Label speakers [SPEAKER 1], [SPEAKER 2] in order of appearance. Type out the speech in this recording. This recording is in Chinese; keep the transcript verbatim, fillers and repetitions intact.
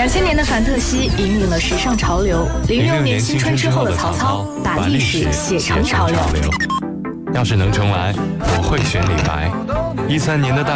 [SPEAKER 1] 两千年的凡特西引领了时尚潮流，零六年新春之后的曹操把历史写成潮流。
[SPEAKER 2] 要是能重来，我会选李白。一三年的大